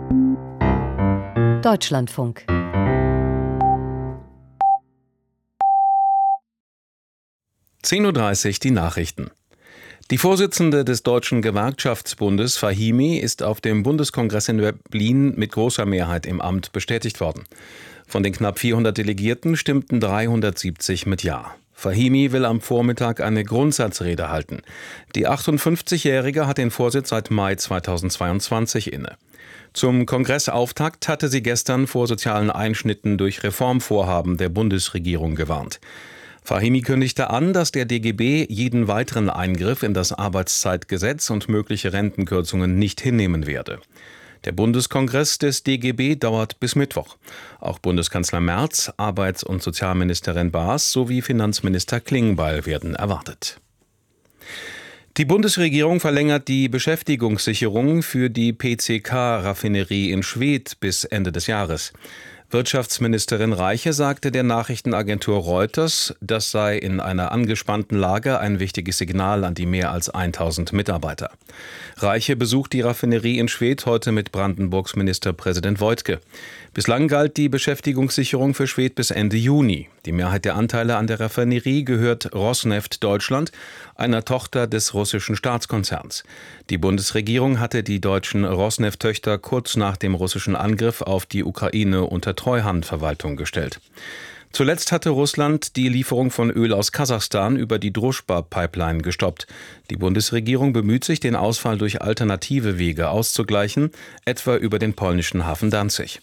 Deutschlandfunk. (10:30 Uhr) die Nachrichten. Die Vorsitzende des Deutschen Gewerkschaftsbundes, Fahimi, ist auf dem Bundeskongress in Berlin mit großer Mehrheit im Amt bestätigt worden. Von den knapp 400 Delegierten stimmten 370 mit Ja. Fahimi will am Vormittag eine Grundsatzrede halten. Die 58-Jährige hat den Vorsitz seit Mai 2022 inne. Zum Kongressauftakt hatte sie gestern vor sozialen Einschnitten durch Reformvorhaben der Bundesregierung gewarnt. Fahimi kündigte an, dass der DGB jeden weiteren Eingriff in das Arbeitszeitgesetz und mögliche Rentenkürzungen nicht hinnehmen werde. Der Bundeskongress des DGB dauert bis Mittwoch. Auch Bundeskanzler Merz, Arbeits- und Sozialministerin Baas sowie Finanzminister Klingbeil werden erwartet. Die Bundesregierung verlängert die Beschäftigungssicherung für die PCK-Raffinerie in Schwedt bis Ende des Jahres. Wirtschaftsministerin Reiche sagte der Nachrichtenagentur Reuters, das sei in einer angespannten Lage ein wichtiges Signal an die mehr als 1000 Mitarbeiter. Reiche besucht die Raffinerie in Schwedt heute mit Brandenburgs Ministerpräsident Woidke. Bislang galt die Beschäftigungssicherung für Schwedt bis Ende Juni. Die Mehrheit der Anteile an der Raffinerie gehört Rosneft Deutschland, einer Tochter des russischen Staatskonzerns. Die Bundesregierung hatte die deutschen Rosneft-Töchter kurz nach dem russischen Angriff auf die Ukraine unter Treuhandverwaltung gestellt. Zuletzt hatte Russland die Lieferung von Öl aus Kasachstan über die Druschba-Pipeline gestoppt. Die Bundesregierung bemüht sich, den Ausfall durch alternative Wege auszugleichen, etwa über den polnischen Hafen Danzig.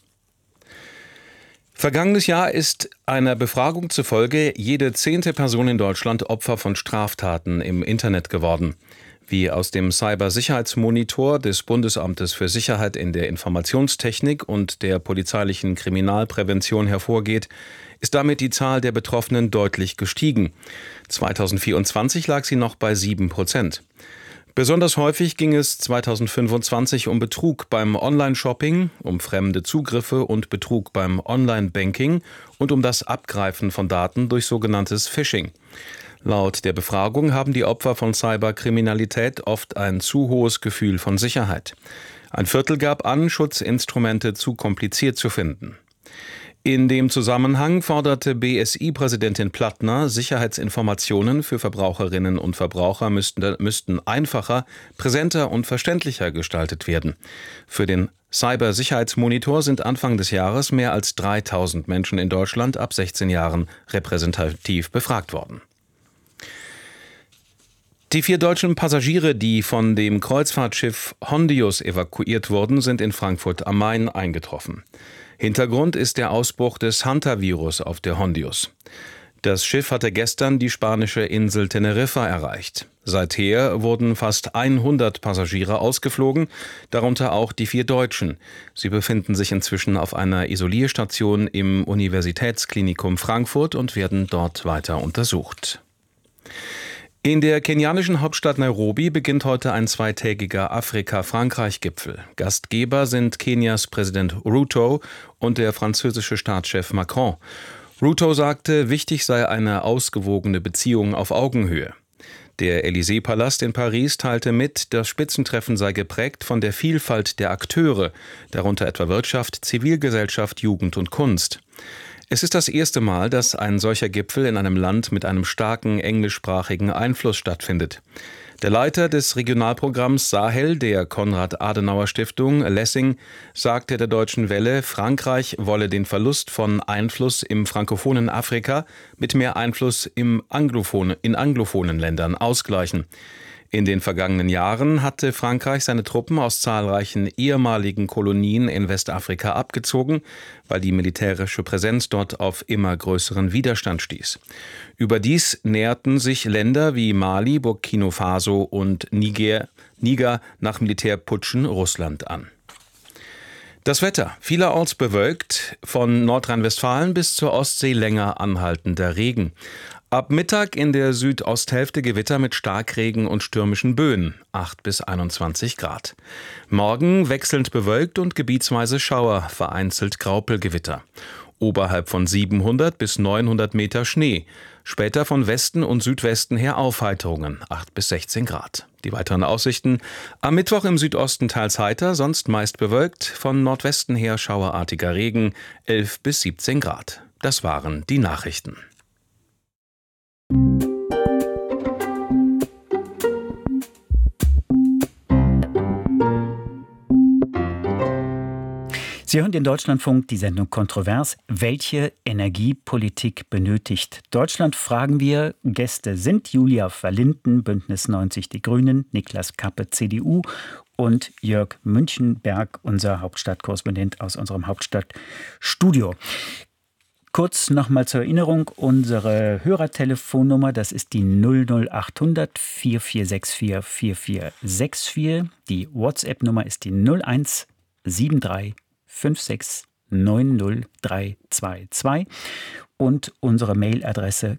Vergangenes Jahr ist einer Befragung zufolge jede 10. Person in Deutschland Opfer von Straftaten im Internet geworden. Wie aus dem Cybersicherheitsmonitor des Bundesamtes für Sicherheit in der Informationstechnik und der polizeilichen Kriminalprävention hervorgeht, ist damit die Zahl der Betroffenen deutlich gestiegen. 2024 lag sie noch bei 7%. Besonders häufig ging es 2025 um Betrug beim Online-Shopping, um fremde Zugriffe und Betrug beim Online-Banking und um das Abgreifen von Daten durch sogenanntes Phishing. Laut der Befragung haben die Opfer von Cyberkriminalität oft ein zu hohes Gefühl von Sicherheit. Ein Viertel gab an, Schutzinstrumente zu kompliziert zu finden. In dem Zusammenhang forderte BSI-Präsidentin Plattner, Sicherheitsinformationen für Verbraucherinnen und Verbraucher müssten einfacher, präsenter und verständlicher gestaltet werden. Für den Cybersicherheitsmonitor sind Anfang des Jahres mehr als 3000 Menschen in Deutschland ab 16 Jahren repräsentativ befragt worden. Die 4 deutschen Passagiere, die von dem Kreuzfahrtschiff Hondius evakuiert wurden, sind in Frankfurt am Main eingetroffen. Hintergrund ist der Ausbruch des Hantavirus auf der Hondius. Das Schiff hatte gestern die spanische Insel Teneriffa erreicht. Seither wurden fast 100 Passagiere ausgeflogen, darunter auch die 4 Deutschen. Sie befinden sich inzwischen auf einer Isolierstation im Universitätsklinikum Frankfurt und werden dort weiter untersucht. In der kenianischen Hauptstadt Nairobi beginnt heute ein zweitägiger Afrika-Frankreich-Gipfel. Gastgeber sind Kenias Präsident Ruto und der französische Staatschef Macron. Ruto sagte, wichtig sei eine ausgewogene Beziehung auf Augenhöhe. Der Élysée-Palast in Paris teilte mit, das Spitzentreffen sei geprägt von der Vielfalt der Akteure, darunter etwa Wirtschaft, Zivilgesellschaft, Jugend und Kunst. Es ist das erste Mal, dass ein solcher Gipfel in einem Land mit einem starken englischsprachigen Einfluss stattfindet. Der Leiter des Regionalprogramms Sahel der Konrad-Adenauer-Stiftung, Lessing, sagte der Deutschen Welle, Frankreich wolle den Verlust von Einfluss im frankophonen Afrika mit mehr Einfluss in anglophonen Ländern ausgleichen. In den vergangenen Jahren hatte Frankreich seine Truppen aus zahlreichen ehemaligen Kolonien in Westafrika abgezogen, weil die militärische Präsenz dort auf immer größeren Widerstand stieß. Überdies näherten sich Länder wie Mali, Burkina Faso und Niger nach Militärputschen Russland an. Das Wetter. Vielerorts bewölkt, von Nordrhein-Westfalen bis zur Ostsee länger anhaltender Regen. Ab Mittag in der Südosthälfte Gewitter mit Starkregen und stürmischen Böen, 8 bis 21 Grad. Morgen wechselnd bewölkt und gebietsweise Schauer, vereinzelt Graupelgewitter. Oberhalb von 700 bis 900 Meter Schnee. Später von Westen und Südwesten her Aufheiterungen, 8 bis 16 Grad. Die weiteren Aussichten: am Mittwoch im Südosten teils heiter, sonst meist bewölkt. Von Nordwesten her schauerartiger Regen, 11 bis 17 Grad. Das waren die Nachrichten. Sie hören den Deutschlandfunk, die Sendung Kontrovers. Welche Energiepolitik benötigt Deutschland, fragen wir. Gäste sind Julia Verlinden, Bündnis 90 Die Grünen, Niklas Kappe, CDU und Jörg Münchenberg, unser Hauptstadtkorrespondent aus unserem Hauptstadtstudio. Kurz nochmal zur Erinnerung, unsere Hörertelefonnummer, das ist die 00800 4464 4464. Die WhatsApp-Nummer ist die 0173 5690322 und unsere Mailadresse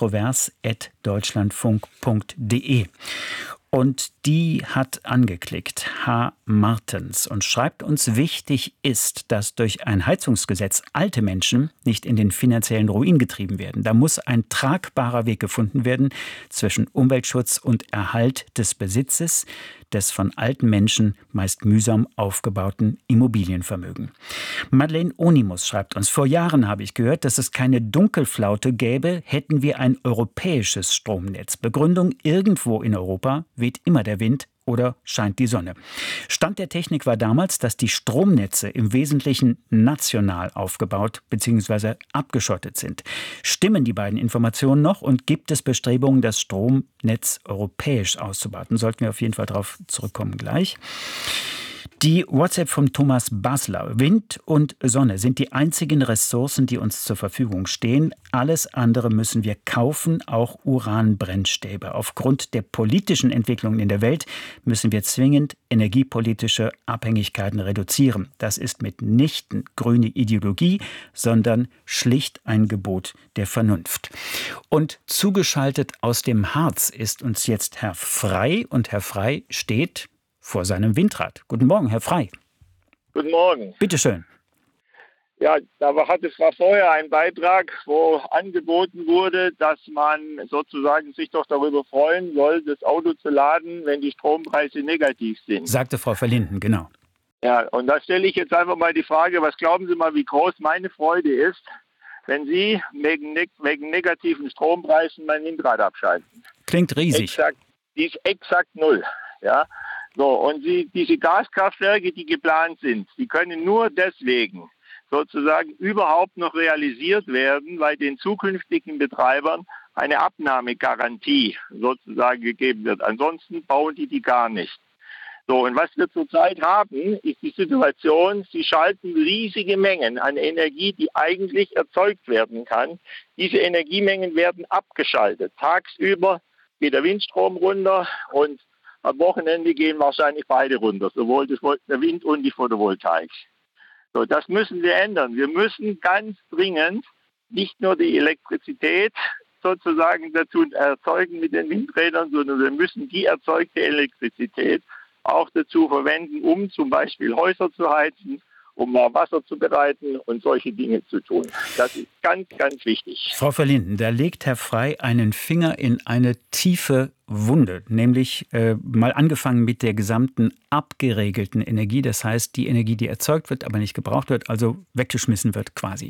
kontrovers@deutschlandfunk.de. Und die hat angeklickt H. Martens und schreibt uns: Wichtig ist, dass durch ein Heizungsgesetz alte Menschen nicht in den finanziellen Ruin getrieben werden. Da muss ein tragbarer Weg gefunden werden zwischen Umweltschutz und Erhalt des Besitzes, des von alten Menschen meist mühsam aufgebauten Immobilienvermögen. Madeleine Onimus schreibt uns: Vor Jahren habe ich gehört, dass es keine Dunkelflaute gäbe, hätten wir ein europäisches Stromnetz. Begründung: irgendwo in Europa weht immer der Wind oder scheint die Sonne. Stand der Technik war damals, dass die Stromnetze im Wesentlichen national aufgebaut bzw. abgeschottet sind. Stimmen die beiden Informationen noch und gibt es Bestrebungen, das Stromnetz europäisch auszubauen? Sollten wir auf jeden Fall darauf zurückkommen gleich. Die WhatsApp von Thomas Basler: Wind und Sonne sind die einzigen Ressourcen, die uns zur Verfügung stehen. Alles andere müssen wir kaufen, auch Uranbrennstäbe. Aufgrund der politischen Entwicklungen in der Welt müssen wir zwingend energiepolitische Abhängigkeiten reduzieren. Das ist mitnichten grüne Ideologie, sondern schlicht ein Gebot der Vernunft. Und zugeschaltet aus dem Harz ist uns jetzt Herr Frey. Und Herr Frey steht vor seinem Windrad. Guten Morgen, Herr Frey. Guten Morgen. Bitte schön. Ja, da war vorher ein Beitrag, wo angeboten wurde, dass man sozusagen sich doch darüber freuen soll, das Auto zu laden, wenn die Strompreise negativ sind. Sagte Frau Verlinden, genau. Ja, und da stelle ich jetzt einfach mal die Frage: Was glauben Sie mal, wie groß meine Freude ist, wenn Sie wegen negativen Strompreisen mein Windrad abschalten? Klingt riesig. Die ist exakt null. Ja. So, und diese Gaskraftwerke, die geplant sind, die können nur deswegen sozusagen überhaupt noch realisiert werden, weil den zukünftigen Betreibern eine Abnahmegarantie sozusagen gegeben wird. Ansonsten bauen die gar nicht. So, und was wir zurzeit haben, ist die Situation: Sie schalten riesige Mengen an Energie, die eigentlich erzeugt werden kann. Diese Energiemengen werden abgeschaltet. Tagsüber geht der Windstrom runter und am Wochenende gehen wahrscheinlich beide runter, sowohl der Wind und die Photovoltaik. So, das müssen wir ändern. Wir müssen ganz dringend nicht nur die Elektrizität sozusagen dazu erzeugen mit den Windrädern, sondern wir müssen die erzeugte Elektrizität auch dazu verwenden, um zum Beispiel Häuser zu heizen, um mal Wasser zu bereiten und solche Dinge zu tun. Das ist ganz, ganz wichtig. Frau Verlinden, da legt Herr Frey einen Finger in eine tiefe Wunde, nämlich mal angefangen mit der gesamten abgeregelten Energie, das heißt die Energie, die erzeugt wird, aber nicht gebraucht wird, also weggeschmissen wird quasi.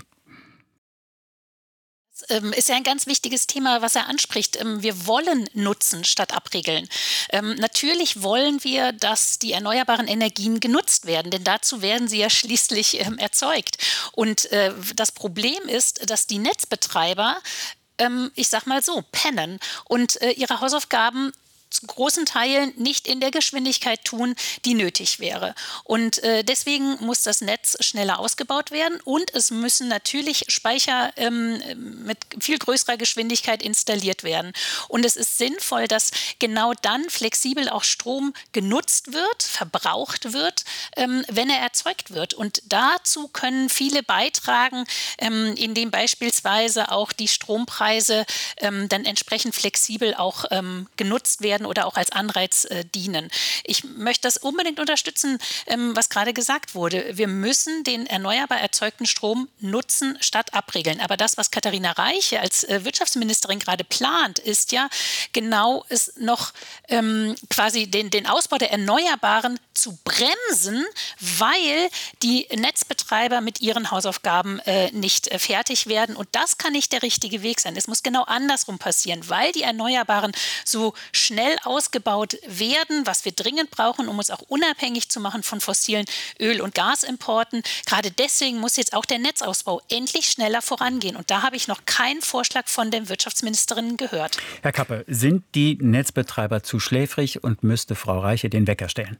Ist ja ein ganz wichtiges Thema, was er anspricht. Wir wollen nutzen statt abregeln. Natürlich wollen wir, dass die erneuerbaren Energien genutzt werden, denn dazu werden sie ja schließlich erzeugt. Und das Problem ist, dass die Netzbetreiber, ich sag mal so, pennen und ihre Hausaufgaben großen Teilen nicht in der Geschwindigkeit tun, die nötig wäre. Und deswegen muss das Netz schneller ausgebaut werden und es müssen natürlich Speicher mit viel größerer Geschwindigkeit installiert werden. Und es ist sinnvoll, dass genau dann flexibel auch Strom genutzt wird, verbraucht wird, wenn er erzeugt wird. Und dazu können viele beitragen, indem beispielsweise auch die Strompreise dann entsprechend flexibel auch genutzt werden oder auch als Anreiz dienen. Ich möchte das unbedingt unterstützen, was gerade gesagt wurde. Wir müssen den erneuerbar erzeugten Strom nutzen statt abregeln. Aber das, was Katharina Reiche als Wirtschaftsministerin gerade plant, ist ja genau es noch quasi den Ausbau der Erneuerbaren zu bremsen, weil die Netzbetreiber mit ihren Hausaufgaben nicht fertig werden. Und das kann nicht der richtige Weg sein. Es muss genau andersrum passieren, weil die Erneuerbaren so schnell ausgebaut werden, was wir dringend brauchen, um uns auch unabhängig zu machen von fossilen Öl- und Gasimporten. Gerade deswegen muss jetzt auch der Netzausbau endlich schneller vorangehen. Und da habe ich noch keinen Vorschlag von der Wirtschaftsministerin gehört. Herr Kappe, sind die Netzbetreiber zu schläfrig und müsste Frau Reiche den Wecker stellen?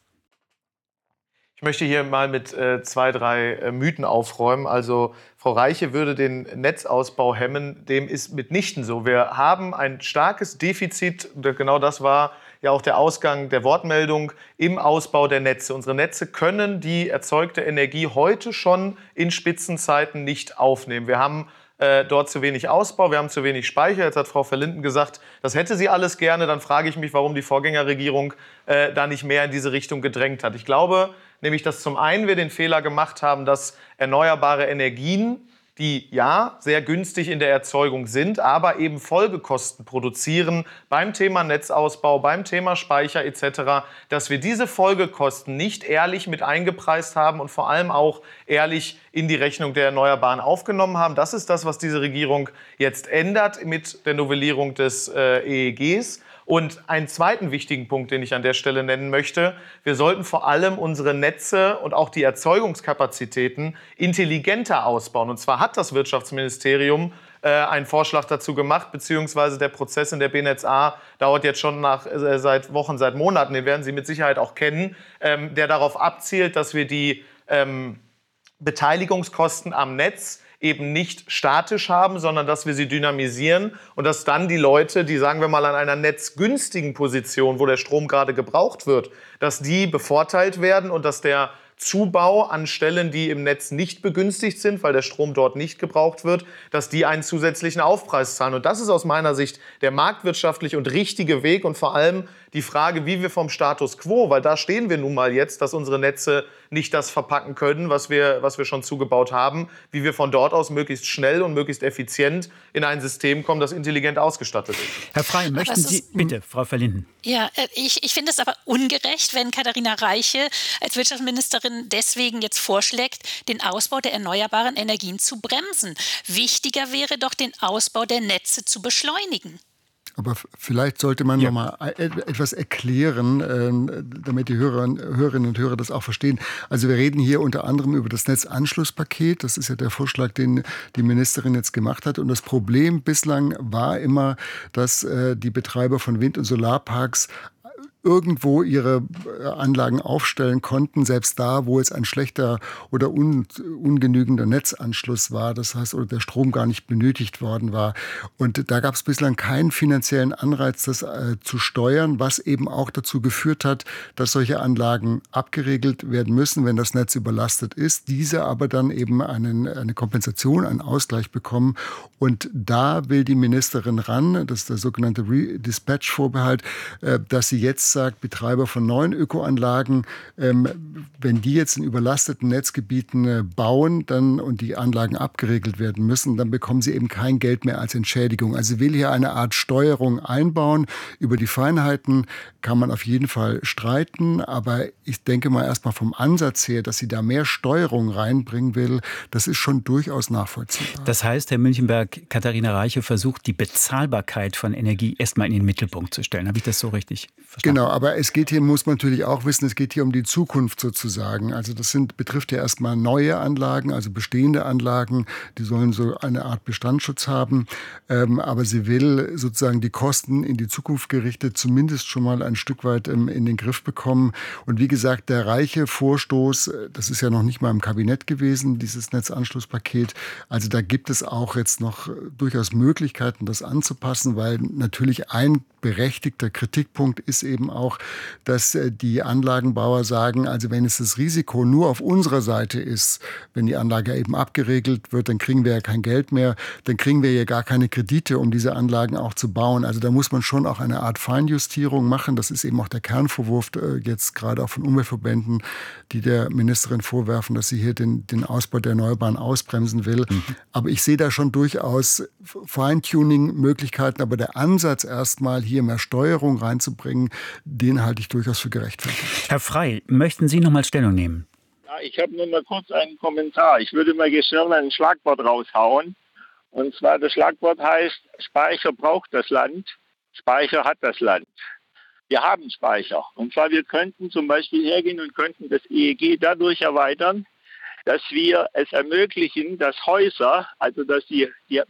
Ich möchte hier mal mit 2, 3 Mythen aufräumen. Also Frau Reiche würde den Netzausbau hemmen. Dem ist mitnichten so. Wir haben ein starkes Defizit. Genau das war ja auch der Ausgang der Wortmeldung im Ausbau der Netze. Unsere Netze können die erzeugte Energie heute schon in Spitzenzeiten nicht aufnehmen. Wir haben dort zu wenig Ausbau, wir haben zu wenig Speicher. Jetzt hat Frau Verlinden gesagt, das hätte sie alles gerne. Dann frage ich mich, warum die Vorgängerregierung da nicht mehr in diese Richtung gedrängt hat. Ich glaube nämlich, dass zum einen wir den Fehler gemacht haben, dass erneuerbare Energien, die ja sehr günstig in der Erzeugung sind, aber eben Folgekosten produzieren beim Thema Netzausbau, beim Thema Speicher etc., dass wir diese Folgekosten nicht ehrlich mit eingepreist haben und vor allem auch ehrlich in die Rechnung der Erneuerbaren aufgenommen haben. Das ist das, was diese Regierung jetzt ändert mit der Novellierung des EEGs. Und einen zweiten wichtigen Punkt, den ich an der Stelle nennen möchte: Wir sollten vor allem unsere Netze und auch die Erzeugungskapazitäten intelligenter ausbauen. Und zwar hat das Wirtschaftsministerium einen Vorschlag dazu gemacht, beziehungsweise der Prozess in der BNetzA dauert jetzt schon seit Wochen, seit Monaten, den werden Sie mit Sicherheit auch kennen, der darauf abzielt, dass wir die Beteiligungskosten am Netz eben nicht statisch haben, sondern dass wir sie dynamisieren und dass dann die Leute, die, sagen wir mal, an einer netzgünstigen Position, wo der Strom gerade gebraucht wird, dass die bevorteilt werden und dass der Zubau an Stellen, die im Netz nicht begünstigt sind, weil der Strom dort nicht gebraucht wird, dass die einen zusätzlichen Aufpreis zahlen. Und das ist aus meiner Sicht der marktwirtschaftlich und richtige Weg und vor allem die Frage, wie wir vom Status quo, weil da stehen wir nun mal jetzt, dass unsere Netze nicht das verpacken können, was wir schon zugebaut haben, wie wir von dort aus möglichst schnell und möglichst effizient in ein System kommen, das intelligent ausgestattet ist. Herr Frey, möchten Sie, bitte, Frau Verlinden. Ja, ich finde es aber ungerecht, wenn Katharina Reiche als Wirtschaftsministerin deswegen jetzt vorschlägt, den Ausbau der erneuerbaren Energien zu bremsen. Wichtiger wäre doch, den Ausbau der Netze zu beschleunigen. Aber vielleicht sollte man noch mal etwas erklären, damit die Hörerinnen und Hörer das auch verstehen. Also wir reden hier unter anderem über das Netzanschlusspaket. Das ist ja der Vorschlag, den die Ministerin jetzt gemacht hat. Und das Problem bislang war immer, dass die Betreiber von Wind- und Solarparks irgendwo ihre Anlagen aufstellen konnten, selbst da, wo es ein schlechter oder ungenügender Netzanschluss war, das heißt, oder der Strom gar nicht benötigt worden war. Und da gab es bislang keinen finanziellen Anreiz, das zu steuern, was eben auch dazu geführt hat, dass solche Anlagen abgeregelt werden müssen, wenn das Netz überlastet ist. Diese aber dann eben eine Kompensation, einen Ausgleich bekommen. Und da will die Ministerin ran, das ist der sogenannte Dispatch-Vorbehalt, dass sie jetzt sagt, Betreiber von neuen Ökoanlagen, wenn die jetzt in überlasteten Netzgebieten bauen und die Anlagen abgeregelt werden müssen, dann bekommen sie eben kein Geld mehr als Entschädigung. Also will hier eine Art Steuerung einbauen. Über die Feinheiten kann man auf jeden Fall streiten, aber ich denke mal erstmal vom Ansatz her, dass sie da mehr Steuerung reinbringen will, das ist schon durchaus nachvollziehbar. Das heißt, Herr Münchenberg, Katharina Reiche versucht, die Bezahlbarkeit von Energie erstmal in den Mittelpunkt zu stellen. Habe ich das so richtig verstanden? Genau, aber es geht hier, muss man natürlich auch wissen, es geht hier um die Zukunft sozusagen. Also das betrifft ja erstmal neue Anlagen, also bestehende Anlagen, die sollen so eine Art Bestandsschutz haben. Aber sie will sozusagen die Kosten in die Zukunft gerichtet zumindest schon mal ein Stück weit in den Griff bekommen. Und wie gesagt, der reiche Vorstoß, das ist ja noch nicht mal im Kabinett gewesen, dieses Netzanschlusspaket. Also da gibt es auch jetzt noch durchaus Möglichkeiten, das anzupassen, weil natürlich ein berechtigter Kritikpunkt ist eben auch, dass die Anlagenbauer sagen, also wenn es das Risiko nur auf unserer Seite ist, wenn die Anlage eben abgeregelt wird, dann kriegen wir ja kein Geld mehr, dann kriegen wir ja gar keine Kredite, um diese Anlagen auch zu bauen. Also da muss man schon auch eine Art Feinjustierung machen. Das ist eben auch der Kernvorwurf jetzt gerade auch von Umweltverbänden, die der Ministerin vorwerfen, dass sie hier den Ausbau der Erneuerbaren ausbremsen will. Aber ich sehe da schon durchaus Feintuning-Möglichkeiten, aber der Ansatz erstmal hier mehr Steuerung reinzubringen, den halte ich durchaus für gerechtfertigt. Herr Frey, möchten Sie noch mal Stellung nehmen? Ja, ich habe nur mal kurz einen Kommentar. Ich würde mal geschwind ein Schlagwort raushauen. Und zwar das Schlagwort heißt, Speicher braucht das Land, Speicher hat das Land. Wir haben Speicher. Und zwar wir könnten zum Beispiel hergehen und könnten das EEG dadurch erweitern, dass wir es ermöglichen, dass Häuser, also dass die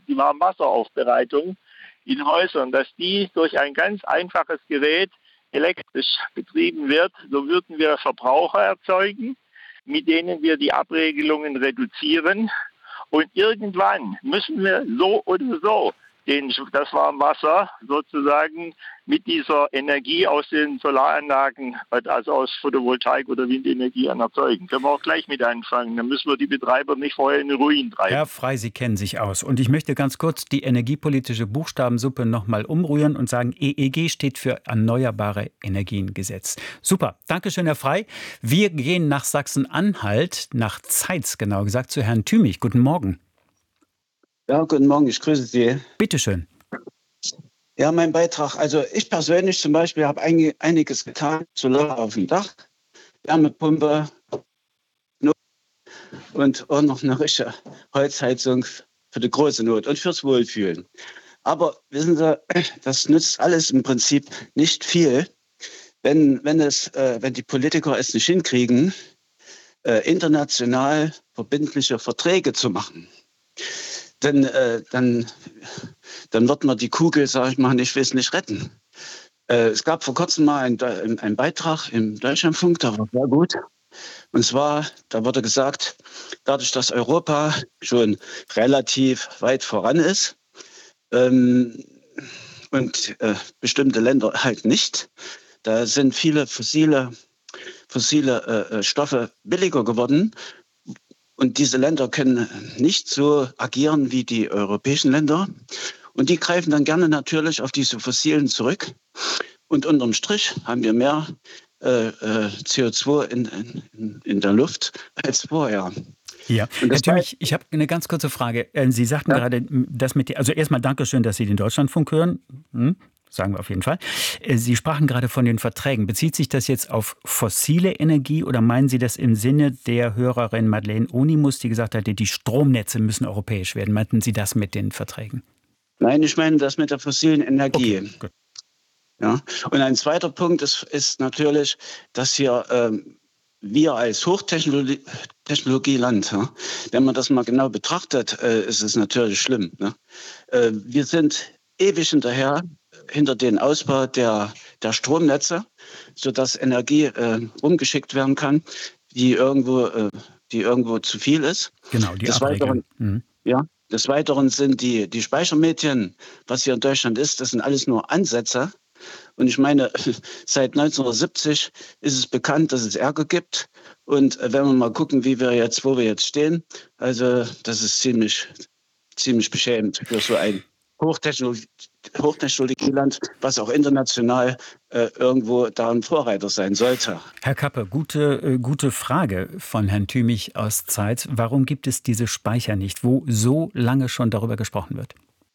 Warmwasseraufbereitung in Häusern, dass die durch ein ganz einfaches Gerät elektrisch betrieben wird. So würden wir Verbraucher erzeugen, mit denen wir die Abregelungen reduzieren. Und irgendwann müssen wir so oder so das Warmwasser sozusagen mit dieser Energie aus den Solaranlagen, also aus Photovoltaik oder Windenergie erzeugen. Können wir auch gleich mit anfangen. Dann müssen wir die Betreiber nicht vorher in den Ruin treiben. Herr Frey, Sie kennen sich aus. Und ich möchte ganz kurz die energiepolitische Buchstabensuppe nochmal umrühren und sagen, EEG steht für Erneuerbare Energiengesetz. Super. Dankeschön, Herr Frey. Wir gehen nach Sachsen-Anhalt, nach Zeitz genau gesagt, zu Herrn Thümich. Guten Morgen. Ja, guten Morgen, ich grüße Sie. Bitte schön. Ja, mein Beitrag. Also ich persönlich zum Beispiel habe einiges getan. Solar auf dem Dach, Wärmepumpe und auch noch eine richtige Holzheizung für die große Not und fürs Wohlfühlen. Aber wissen Sie, das nützt alles im Prinzip nicht viel, wenn die Politiker es nicht hinkriegen, international verbindliche Verträge zu machen. Dann wird man die Kugel, sage ich mal, nicht wesentlich retten. Es gab vor kurzem mal einen Beitrag im Deutschlandfunk, der war sehr gut. Und zwar, da wurde gesagt, dadurch, dass Europa schon relativ weit voran ist und bestimmte Länder halt nicht, da sind viele fossile Stoffe billiger geworden. Und diese Länder können nicht so agieren wie die europäischen Länder. Und die greifen dann gerne natürlich auf diese Fossilen zurück. Und unterm Strich haben wir mehr CO2 in der Luft als vorher. Ja, Herr Thümich, ich habe eine ganz kurze Frage. Sie sagten gerade, also erstmal Dankeschön, dass Sie den Deutschlandfunk hören. Sagen wir auf jeden Fall. Sie sprachen gerade von den Verträgen. Bezieht sich das jetzt auf fossile Energie oder meinen Sie das im Sinne der Hörerin Madeleine Onimus, die gesagt hat, die Stromnetze müssen europäisch werden? Meinten Sie das mit den Verträgen? Nein, ich meine das mit der fossilen Energie. Okay, gut. Ja. Und ein zweiter Punkt ist natürlich, dass hier wir als Hochtechnologieland, wenn man das mal genau betrachtet, ist es natürlich schlimm. Ne? Wir sind ewig hinter den Ausbau der Stromnetze, sodass Energie umgeschickt werden kann, die irgendwo zu viel ist. Genau, die Abregelung. Des Weiteren sind die Speichermedien, was hier in Deutschland ist, das sind alles nur Ansätze. Und ich meine, seit 1970 ist es bekannt, dass es Ärger gibt. Und wenn wir mal gucken, wo wir jetzt stehen, also das ist ziemlich beschämend für so ein Hochtechnologieland, was auch international irgendwo da ein Vorreiter sein sollte. Herr Kappe, gute Frage von Herrn Thümich aus Zeitz. Warum gibt es diese Speicher nicht, wo so lange schon darüber gesprochen wird?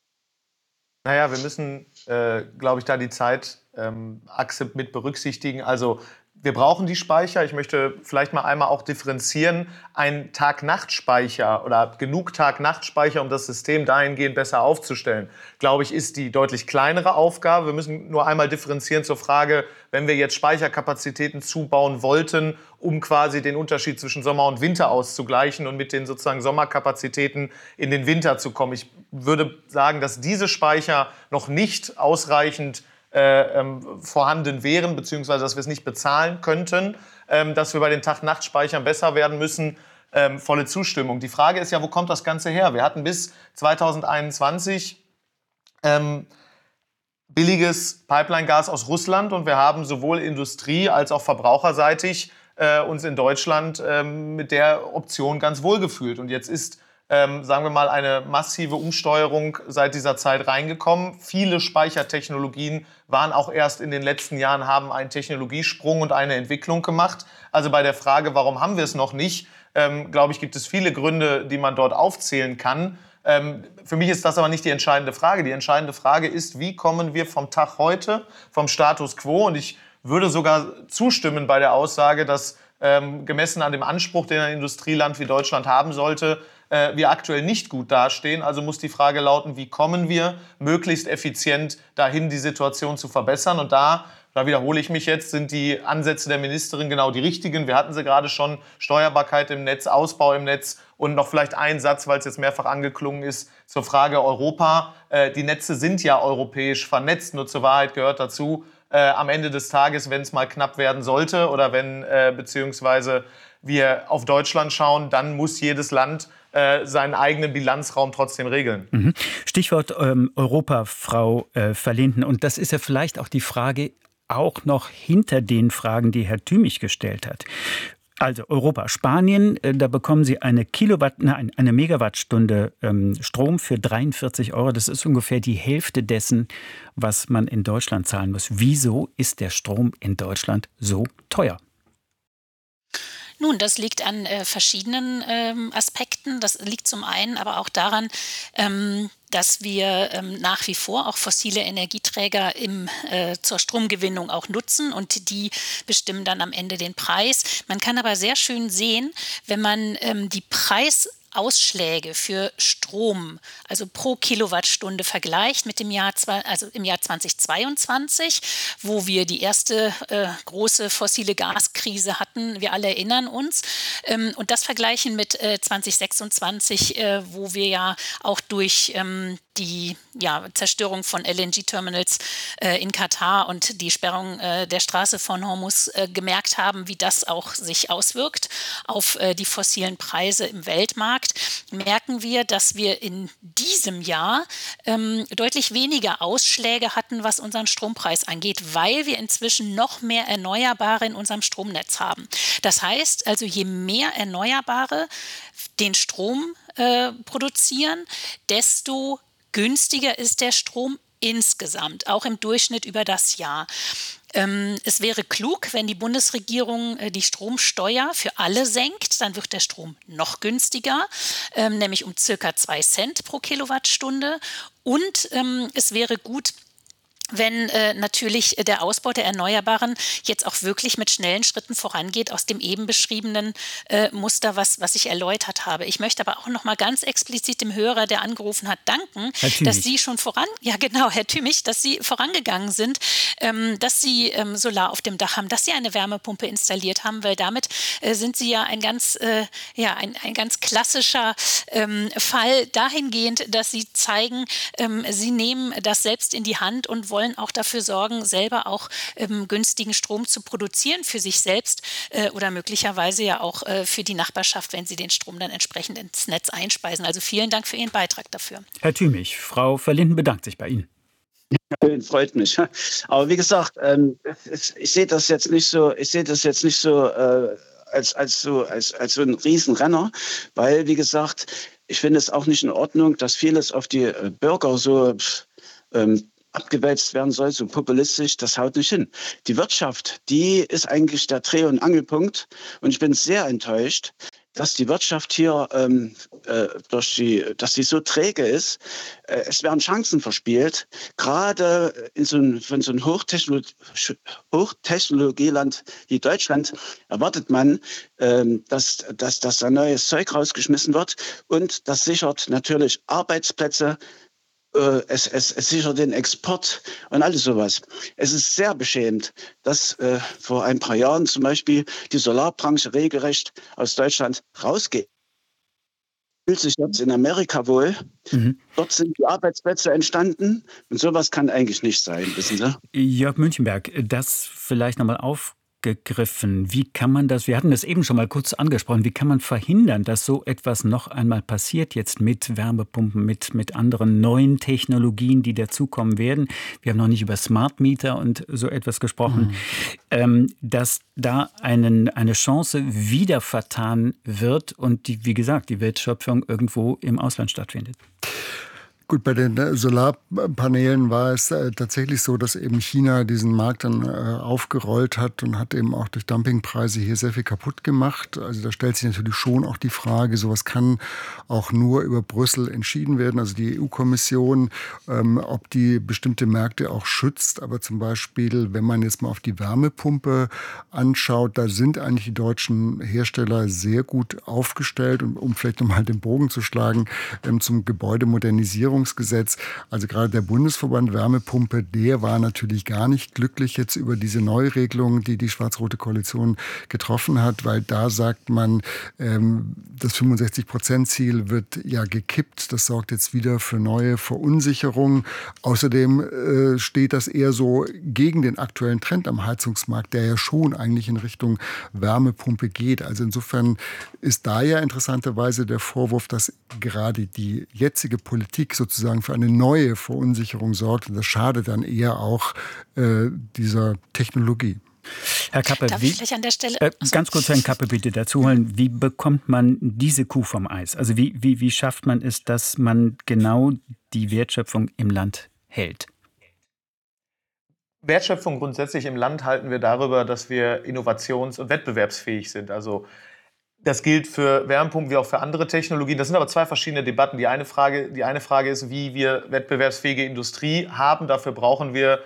Naja, wir müssen, glaube ich, da die Zeitachse mit berücksichtigen. Also Wir brauchen die Speicher. Ich möchte vielleicht mal einmal auch differenzieren. Ein Tag-Nacht-Speicher oder genug Tag-Nacht-Speicher, um das System dahingehend besser aufzustellen, glaube ich, ist die deutlich kleinere Aufgabe. Wir müssen nur einmal differenzieren zur Frage, wenn wir jetzt Speicherkapazitäten zubauen wollten, um quasi den Unterschied zwischen Sommer und Winter auszugleichen und mit den sozusagen Sommerkapazitäten in den Winter zu kommen. Ich würde sagen, dass diese Speicher noch nicht ausreichend vorhanden wären, beziehungsweise dass wir es nicht bezahlen könnten, dass wir bei den Tag-Nacht-Speichern besser werden müssen. Volle Zustimmung. Die Frage ist ja, wo kommt das Ganze her? Wir hatten bis 2021 billiges Pipeline-Gas aus Russland und wir haben sowohl Industrie- als auch verbraucherseitig uns in Deutschland mit der Option ganz wohl gefühlt. Und jetzt ist sagen wir mal, eine massive Umsteuerung seit dieser Zeit reingekommen. Viele Speichertechnologien waren auch erst in den letzten Jahren, haben einen Technologiesprung und eine Entwicklung gemacht. Also bei der Frage, warum haben wir es noch nicht, glaube ich, gibt es viele Gründe, die man dort aufzählen kann. Für mich ist das aber nicht die entscheidende Frage. Die entscheidende Frage ist, wie kommen wir vom Tag heute, vom Status quo? Und ich würde sogar zustimmen bei der Aussage, dass gemessen an dem Anspruch, den ein Industrieland wie Deutschland haben sollte, wir aktuell nicht gut dastehen. Also muss die Frage lauten, wie kommen wir möglichst effizient dahin, die Situation zu verbessern? Und da wiederhole ich mich jetzt, sind die Ansätze der Ministerin genau die richtigen. Wir hatten sie gerade schon, Steuerbarkeit im Netz, Ausbau im Netz und noch vielleicht ein Satz, weil es jetzt mehrfach angeklungen ist, zur Frage Europa. Die Netze sind ja europäisch vernetzt, nur zur Wahrheit gehört dazu, am Ende des Tages, wenn es mal knapp werden sollte oder wenn beziehungsweise wir auf Deutschland schauen, dann muss jedes Land seinen eigenen Bilanzraum trotzdem regeln. Stichwort Europa, Frau Verlinden. Und das ist ja vielleicht auch die Frage, auch noch hinter den Fragen, die Herr Thümich gestellt hat. Also Europa, Spanien, da bekommen Sie eine Megawattstunde Strom für 43 €. Das ist ungefähr die Hälfte dessen, was man in Deutschland zahlen muss. Wieso ist der Strom in Deutschland so teuer? Nun, das liegt an verschiedenen Aspekten. Das liegt zum einen aber auch daran, dass wir nach wie vor auch fossile Energieträger zur Stromgewinnung auch nutzen und die bestimmen dann am Ende den Preis. Man kann aber sehr schön sehen, wenn man die Preisausschläge für Strom, also pro Kilowattstunde vergleicht mit im Jahr 2022, wo wir die erste große fossile Gaskrise hatten. Wir alle erinnern uns. Und das vergleichen mit 2026, wo wir ja auch durch die Zerstörung von LNG-Terminals in Katar und die Sperrung der Straße von Hormuz gemerkt haben, wie das auch sich auswirkt auf die fossilen Preise im Weltmarkt, merken wir, dass wir in diesem Jahr deutlich weniger Ausschläge hatten, was unseren Strompreis angeht, weil wir inzwischen noch mehr Erneuerbare in unserem Stromnetz haben. Das heißt also, je mehr Erneuerbare den Strom produzieren, desto günstiger ist der Strom insgesamt, auch im Durchschnitt über das Jahr. Es wäre klug, wenn die Bundesregierung die Stromsteuer für alle senkt, dann wird der Strom noch günstiger, nämlich um circa 2 Cent pro Kilowattstunde. Und es wäre gut, wenn natürlich der Ausbau der Erneuerbaren jetzt auch wirklich mit schnellen Schritten vorangeht aus dem eben beschriebenen Muster, was ich erläutert habe. Ich möchte aber auch noch mal ganz explizit dem Hörer, der angerufen hat, danken, dass Sie schon Herr Thümich, dass Sie vorangegangen sind, dass Sie Solar auf dem Dach haben, dass Sie eine Wärmepumpe installiert haben, weil damit sind Sie ja ein ganz klassischer Fall dahingehend, dass Sie zeigen, Sie nehmen das selbst in die Hand und wollen auch dafür sorgen, selber auch günstigen Strom zu produzieren für sich selbst oder möglicherweise ja auch für die Nachbarschaft, wenn sie den Strom dann entsprechend ins Netz einspeisen. Also vielen Dank für Ihren Beitrag dafür. Herr Thümich, Frau Verlinden bedankt sich bei Ihnen. Freut mich. Aber wie gesagt, ich sehe das jetzt nicht so, als so ein Riesenrenner, weil, wie gesagt, ich finde es auch nicht in Ordnung, dass vieles auf die Bürger so abgewälzt werden soll, so populistisch, das haut nicht hin. Die Wirtschaft, die ist eigentlich der Dreh- und Angelpunkt und ich bin sehr enttäuscht, dass die Wirtschaft hier dass sie so träge ist. Es werden Chancen verspielt. Gerade von so einem Hochtechnologieland wie Deutschland erwartet man, dass da neues Zeug rausgeschmissen wird. Und das sichert natürlich Arbeitsplätze. Es sichert den Export und alles sowas. Es ist sehr beschämend, dass vor ein paar Jahren zum Beispiel die Solarbranche regelrecht aus Deutschland rausgeht. Fühlt sich jetzt in Amerika wohl. Dort sind die Arbeitsplätze entstanden und sowas kann eigentlich nicht sein, wissen Sie? Jörg Münchenberg, das vielleicht nochmal aufgegriffen. Wie kann man das, wir hatten das eben schon mal kurz angesprochen, wie kann man verhindern, dass so etwas noch einmal passiert jetzt mit Wärmepumpen, mit anderen neuen Technologien, die dazukommen werden? Wir haben noch nicht über Smart Meter und so etwas gesprochen, dass da eine Chance wieder vertan wird und wie gesagt, die Wertschöpfung irgendwo im Ausland stattfindet. Gut, bei den Solarpanelen war es tatsächlich so, dass eben China diesen Markt dann aufgerollt hat und hat eben auch durch Dumpingpreise hier sehr viel kaputt gemacht. Also da stellt sich natürlich schon auch die Frage, sowas kann auch nur über Brüssel entschieden werden, also die EU-Kommission, ob die bestimmte Märkte auch schützt. Aber zum Beispiel, wenn man jetzt mal auf die Wärmepumpe anschaut, da sind eigentlich die deutschen Hersteller sehr gut aufgestellt. Und um vielleicht nochmal den Bogen zu schlagen zum Gebäudemodernisierung, also gerade der Bundesverband Wärmepumpe, der war natürlich gar nicht glücklich jetzt über diese Neuregelung, die die schwarz-rote Koalition getroffen hat, weil da sagt man, das 65%-Ziel wird ja gekippt. Das sorgt jetzt wieder für neue Verunsicherungen. Außerdem steht das eher so gegen den aktuellen Trend am Heizungsmarkt, der ja schon eigentlich in Richtung Wärmepumpe geht. Also insofern ist da ja interessanterweise der Vorwurf, dass gerade die jetzige Politik sozusagen für eine neue Verunsicherung sorgt. Und das schadet dann eher auch dieser Technologie. Herr Kappe, darf ich vielleicht an der Stelle ganz kurz Herrn Kappe bitte dazu holen. Wie bekommt man diese Kuh vom Eis? Also wie schafft man es, dass man genau die Wertschöpfung im Land hält? Wertschöpfung grundsätzlich im Land halten wir darüber, dass wir innovations- und wettbewerbsfähig sind. Also das gilt für Wärmepumpen wie auch für andere Technologien. Das sind aber zwei verschiedene Debatten. Die eine Frage ist, wie wir wettbewerbsfähige Industrie haben. Dafür brauchen wir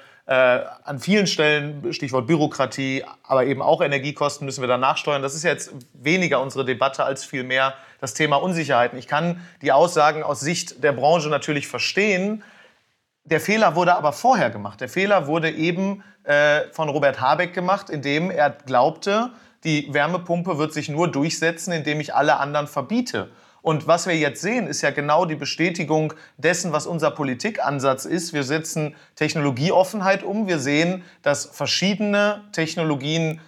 an vielen Stellen, Stichwort Bürokratie, aber eben auch Energiekosten müssen wir da nachsteuern. Das ist jetzt weniger unsere Debatte als vielmehr das Thema Unsicherheiten. Ich kann die Aussagen aus Sicht der Branche natürlich verstehen. Der Fehler wurde aber vorher gemacht. Der Fehler wurde eben von Robert Habeck gemacht, indem er glaubte, die Wärmepumpe wird sich nur durchsetzen, indem ich alle anderen verbiete. Und was wir jetzt sehen, ist ja genau die Bestätigung dessen, was unser Politikansatz ist. Wir setzen Technologieoffenheit um. Wir sehen, dass verschiedene Technologien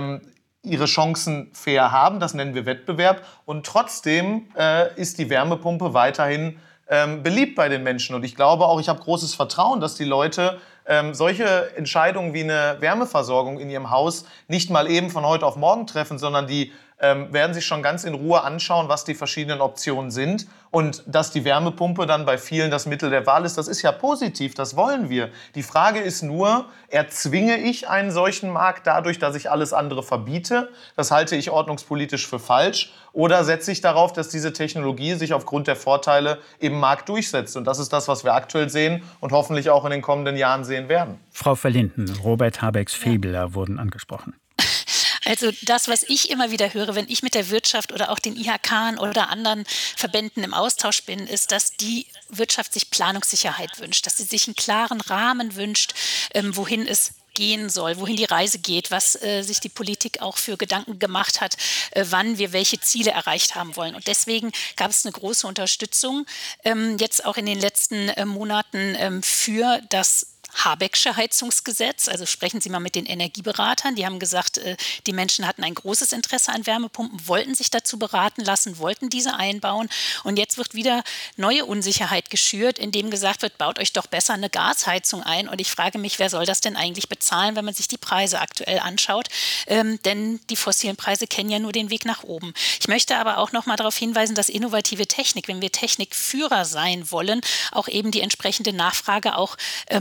ihre Chancen fair haben. Das nennen wir Wettbewerb. Und trotzdem ist die Wärmepumpe weiterhin beliebt bei den Menschen. Und ich glaube auch, ich habe großes Vertrauen, dass die Leute solche Entscheidungen wie eine Wärmeversorgung in ihrem Haus nicht mal eben von heute auf morgen treffen, sondern die werden sich schon ganz in Ruhe anschauen, was die verschiedenen Optionen sind. Und dass die Wärmepumpe dann bei vielen das Mittel der Wahl ist, das ist ja positiv, das wollen wir. Die Frage ist nur, erzwinge ich einen solchen Markt dadurch, dass ich alles andere verbiete? Das halte ich ordnungspolitisch für falsch. Oder setze ich darauf, dass diese Technologie sich aufgrund der Vorteile im Markt durchsetzt? Und das ist das, was wir aktuell sehen und hoffentlich auch in den kommenden Jahren sehen werden. Frau Verlinden, Robert Habecks Fehler wurden angesprochen. Also das, was ich immer wieder höre, wenn ich mit der Wirtschaft oder auch den IHK oder anderen Verbänden im Austausch bin, ist, dass die Wirtschaft sich Planungssicherheit wünscht, dass sie sich einen klaren Rahmen wünscht, wohin es gehen soll, wohin die Reise geht, was sich die Politik auch für Gedanken gemacht hat, wann wir welche Ziele erreicht haben wollen. Und deswegen gab es eine große Unterstützung jetzt auch in den letzten Monaten für das Habecksche Heizungsgesetz, also sprechen Sie mal mit den Energieberatern, die haben gesagt, die Menschen hatten ein großes Interesse an Wärmepumpen, wollten sich dazu beraten lassen, wollten diese einbauen und jetzt wird wieder neue Unsicherheit geschürt, indem gesagt wird, baut euch doch besser eine Gasheizung ein und ich frage mich, wer soll das denn eigentlich bezahlen, wenn man sich die Preise aktuell anschaut, denn die fossilen Preise kennen ja nur den Weg nach oben. Ich möchte aber auch noch mal darauf hinweisen, dass innovative Technik, wenn wir Technikführer sein wollen, auch eben die entsprechende Nachfrage auch in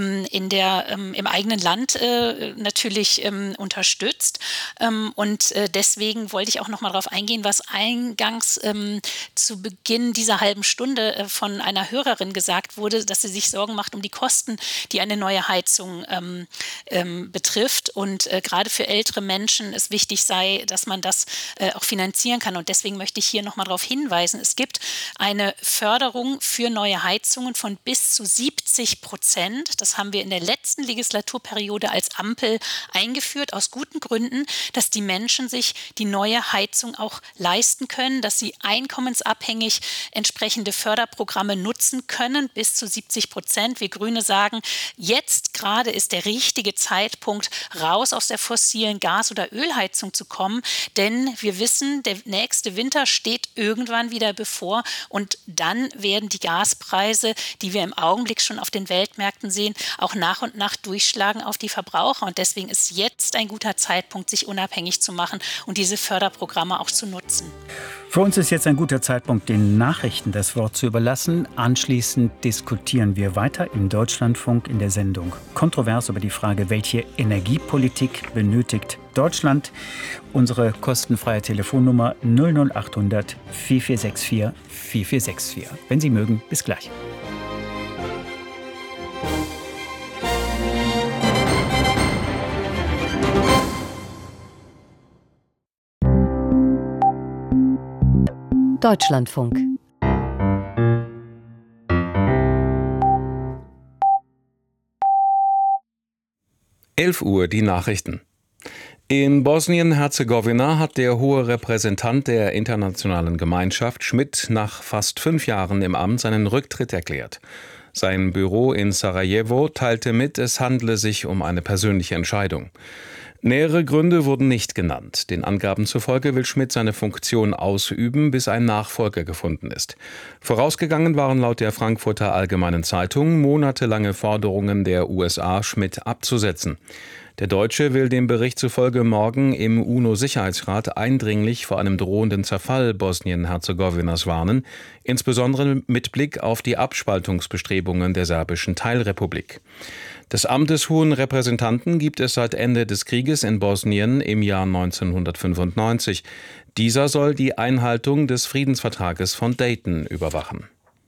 im eigenen Land natürlich unterstützt. Und deswegen wollte ich auch noch mal darauf eingehen, was eingangs zu Beginn dieser halben Stunde von einer Hörerin gesagt wurde, dass sie sich Sorgen macht um die Kosten, die eine neue Heizung betrifft. Und gerade für ältere Menschen es wichtig sei, dass man das auch finanzieren kann. Und deswegen möchte ich hier noch mal darauf hinweisen, es gibt eine Förderung für neue Heizungen von bis zu 70%. Das haben wir in der letzten Legislaturperiode als Ampel eingeführt, aus guten Gründen, dass die Menschen sich die neue Heizung auch leisten können, dass sie einkommensabhängig entsprechende Förderprogramme nutzen können, bis zu 70%. Wir Grüne sagen, jetzt gerade ist der richtige Zeitpunkt, raus aus der fossilen Gas- oder Ölheizung zu kommen, denn wir wissen, der nächste Winter steht irgendwann wieder bevor und dann werden die Gaspreise, die wir im Augenblick schon auf den Weltmärkten sehen, auch nach und nach durchschlagen auf die Verbraucher. Und deswegen ist jetzt ein guter Zeitpunkt, sich unabhängig zu machen und diese Förderprogramme auch zu nutzen. Für uns ist jetzt ein guter Zeitpunkt, den Nachrichten das Wort zu überlassen. Anschließend diskutieren wir weiter im Deutschlandfunk in der Sendung kontrovers über die Frage, welche Energiepolitik benötigt Deutschland. Unsere kostenfreie Telefonnummer 00800 4464 4464. Wenn Sie mögen, bis gleich. Deutschlandfunk. Uhr die Nachrichten. In Bosnien-Herzegowina hat der hohe Repräsentant der internationalen Gemeinschaft Schmidt nach fast 5 Jahren im Amt seinen Rücktritt erklärt. Sein Büro in Sarajevo teilte mit, es handle sich um eine persönliche Entscheidung. Nähere Gründe wurden nicht genannt. Den Angaben zufolge will Schmidt seine Funktion ausüben, bis ein Nachfolger gefunden ist. Vorausgegangen waren laut der Frankfurter Allgemeinen Zeitung monatelange Forderungen der USA, Schmidt abzusetzen. Der Deutsche will dem Bericht zufolge morgen im UNO-Sicherheitsrat eindringlich vor einem drohenden Zerfall Bosnien-Herzegowinas warnen, insbesondere mit Blick auf die Abspaltungsbestrebungen der serbischen Teilrepublik. Das Amt des Hohen Repräsentanten gibt es seit Ende des Krieges in Bosnien im Jahr 1995. Dieser soll die Einhaltung des Friedensvertrages von Dayton überwachen.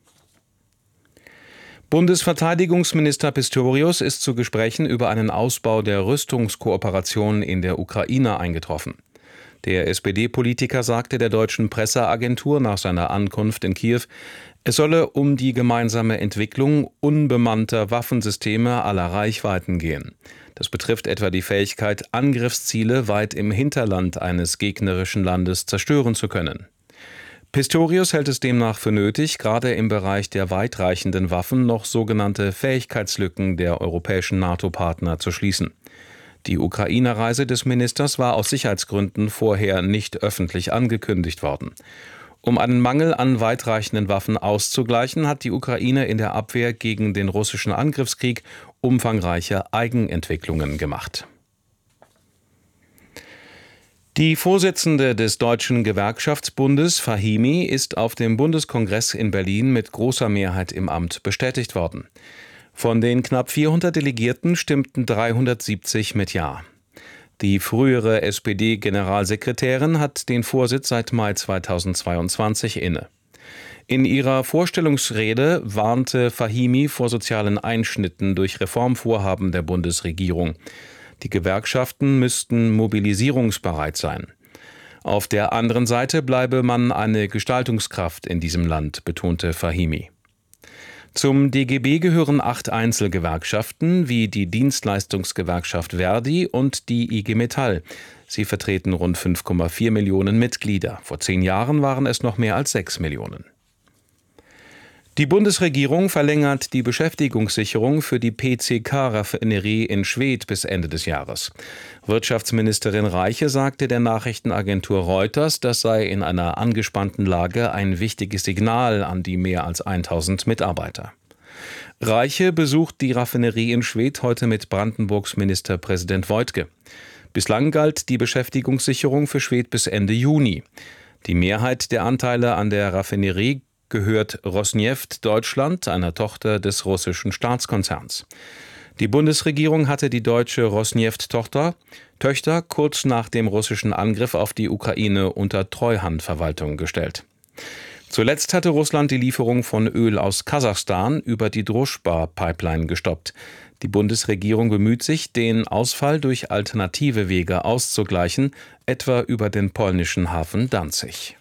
Bundesverteidigungsminister Pistorius ist zu Gesprächen über einen Ausbau der Rüstungskooperation in der Ukraine eingetroffen. Der SPD-Politiker sagte der deutschen Presseagentur nach seiner Ankunft in Kiew, es solle um die gemeinsame Entwicklung unbemannter Waffensysteme aller Reichweiten gehen. Das betrifft etwa die Fähigkeit, Angriffsziele weit im Hinterland eines gegnerischen Landes zerstören zu können. Pistorius hält es demnach für nötig, gerade im Bereich der weitreichenden Waffen noch sogenannte Fähigkeitslücken der europäischen NATO-Partner zu schließen. Die Ukraine-Reise des Ministers war aus Sicherheitsgründen vorher nicht öffentlich angekündigt worden. Um einen Mangel an weitreichenden Waffen auszugleichen, hat die Ukraine in der Abwehr gegen den russischen Angriffskrieg umfangreiche Eigenentwicklungen gemacht. Die Vorsitzende des Deutschen Gewerkschaftsbundes, Fahimi, ist auf dem Bundeskongress in Berlin mit großer Mehrheit im Amt bestätigt worden. Von den knapp 400 Delegierten stimmten 370 mit Ja. Die frühere SPD-Generalsekretärin hat den Vorsitz seit Mai 2022 inne. In ihrer Vorstellungsrede warnte Fahimi vor sozialen Einschnitten durch Reformvorhaben der Bundesregierung. Die Gewerkschaften müssten mobilisierungsbereit sein. Auf der anderen Seite bleibe man eine Gestaltungskraft in diesem Land, betonte Fahimi. Zum DGB gehören 8 Einzelgewerkschaften wie die Dienstleistungsgewerkschaft Verdi und die IG Metall. Sie vertreten rund 5,4 Millionen Mitglieder. Vor 10 Jahren waren es noch mehr als 6 Millionen. Die Bundesregierung verlängert die Beschäftigungssicherung für die PCK-Raffinerie in Schwedt bis Ende des Jahres. Wirtschaftsministerin Reiche sagte der Nachrichtenagentur Reuters, das sei in einer angespannten Lage ein wichtiges Signal an die mehr als 1000 Mitarbeiter. Reiche besucht die Raffinerie in Schwedt heute mit Brandenburgs Ministerpräsident Woidke. Bislang galt die Beschäftigungssicherung für Schwedt bis Ende Juni. Die Mehrheit der Anteile an der Raffinerie gehört Rosneft Deutschland, einer Tochter des russischen Staatskonzerns. Die Bundesregierung hatte die deutsche Rosneft-Töchter kurz nach dem russischen Angriff auf die Ukraine unter Treuhandverwaltung gestellt. Zuletzt hatte Russland die Lieferung von Öl aus Kasachstan über die Druschba-Pipeline gestoppt. Die Bundesregierung bemüht sich, den Ausfall durch alternative Wege auszugleichen, etwa über den polnischen Hafen Danzig.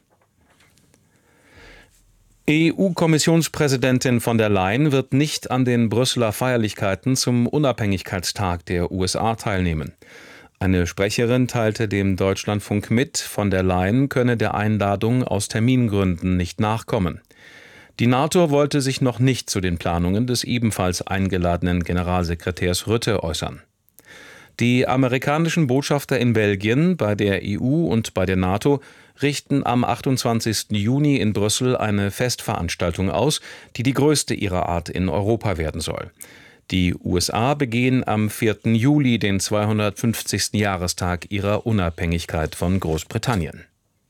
EU-Kommissionspräsidentin von der Leyen wird nicht an den Brüsseler Feierlichkeiten zum Unabhängigkeitstag der USA teilnehmen. Eine Sprecherin teilte dem Deutschlandfunk mit, von der Leyen könne der Einladung aus Termingründen nicht nachkommen. Die NATO wollte sich noch nicht zu den Planungen des ebenfalls eingeladenen Generalsekretärs Rutte äußern. Die amerikanischen Botschafter in Belgien, bei der EU und bei der NATO richten am 28. Juni in Brüssel eine Festveranstaltung aus, die die größte ihrer Art in Europa werden soll. Die USA begehen am 4. Juli den 250. Jahrestag ihrer Unabhängigkeit von Großbritannien.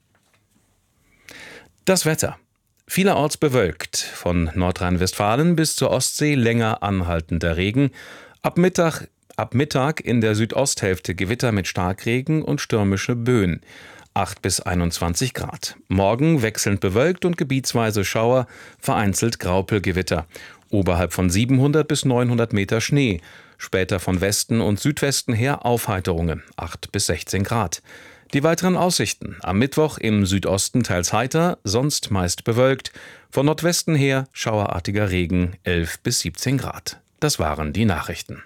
Das Wetter. Vielerorts bewölkt, von Nordrhein-Westfalen bis zur Ostsee länger anhaltender Regen, ab Mittag in der Südosthälfte Gewitter mit Starkregen und stürmische Böen. 8 bis 21 Grad. Morgen wechselnd bewölkt und gebietsweise Schauer, vereinzelt Graupelgewitter. Oberhalb von 700 bis 900 Meter Schnee. Später von Westen und Südwesten her Aufheiterungen. 8 bis 16 Grad. Die weiteren Aussichten. Am Mittwoch im Südosten teils heiter, sonst meist bewölkt. Von Nordwesten her schauerartiger Regen. 11 bis 17 Grad. Das waren die Nachrichten.